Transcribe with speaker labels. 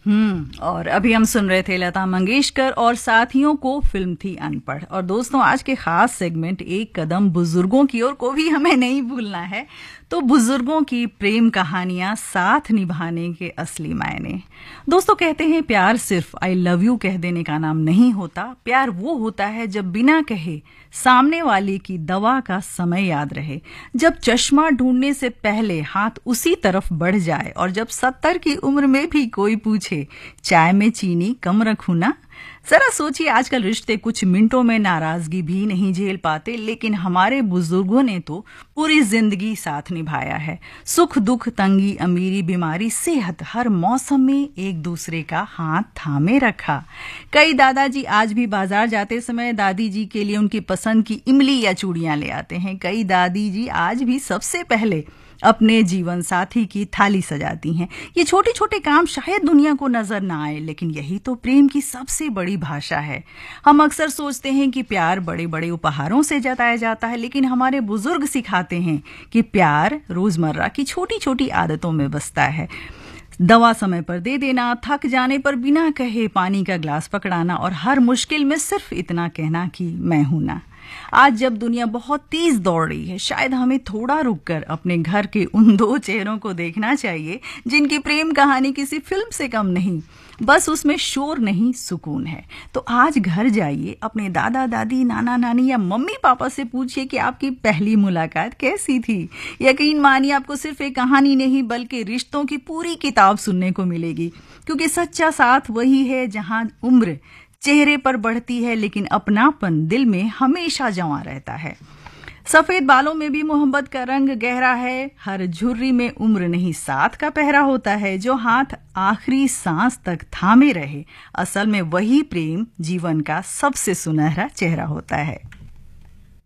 Speaker 1: और अभी हम सुन रहे थे लता मंगेशकर और साथियों को, फिल्म थी अनपढ़। और दोस्तों, आज के खास सेगमेंट एक कदम बुजुर्गों की ओर को भी हमें नहीं भूलना है। तो बुजुर्गों की प्रेम कहानियां, साथ निभाने के असली मायने। दोस्तों, कहते हैं प्यार सिर्फ आई लव यू कह देने का नाम नहीं होता। प्यार वो होता है जब बिना कहे सामने वाले की दवा का समय याद रहे, जब चश्मा ढूंढने से पहले हाथ उसी तरफ बढ़ जाए, और जब 70 की उम्र में भी कोई पूछे चाय में चीनी कम रखूं ना। जरा सोचिए, आजकल रिश्ते कुछ मिनटों में नाराजगी भी नहीं झेल पाते, लेकिन हमारे बुजुर्गों ने तो पूरी जिंदगी साथ निभाया है। सुख दुख, तंगी अमीरी, बीमारी सेहत, हर मौसम में एक दूसरे का हाथ थामे रखा। कई दादाजी आज भी बाजार जाते समय दादी जी के लिए उनकी पसंद की इमली या चूड़ियां ले आते हैं। कई दादी जी आज भी सबसे पहले अपने जीवन साथी की थाली सजाती हैं। ये छोटे छोटे काम शायद दुनिया को नजर ना आए, लेकिन यही तो प्रेम की सबसे बड़ी भाषा है। हम अक्सर सोचते हैं कि प्यार बड़े बड़े उपहारों से जताया जाता है, लेकिन हमारे बुजुर्ग सिखाते हैं कि प्यार रोजमर्रा की छोटी छोटी आदतों में बसता है। दवा समय पर दे देना, थक जाने पर बिना कहे पानी का ग्लास पकड़ाना, और हर मुश्किल में सिर्फ इतना कहना कि मैं हूं ना। आज जब दुनिया बहुत तेज दौड़ रही है, शायद हमें थोड़ा रुककर अपने घर के उन दो चेहरों को देखना चाहिए जिनकी प्रेम कहानी किसी फिल्म से कम नहीं, बस उसमें शोर नहीं, सुकून है। तो आज घर जाइए, अपने दादा दादी, नाना नानी या मम्मी पापा से पूछिए कि आपकी पहली मुलाकात कैसी थी। यकीन मानिए, आपको सिर्फ एक कहानी नहीं बल्कि रिश्तों की पूरी किताब सुनने को मिलेगी, क्योंकि सच्चा साथ वही है जहां उम्र चेहरे पर बढ़ती है, लेकिन अपनापन दिल में हमेशा जमा रहता है। सफेद बालों में भी मोहब्बत का रंग गहरा है। हर झुर्री में उम्र नहीं, साथ का पहरा होता है। जो हाथ आखिरी सांस तक थामे रहे, असल में वही प्रेम जीवन का सबसे सुनहरा चेहरा होता है।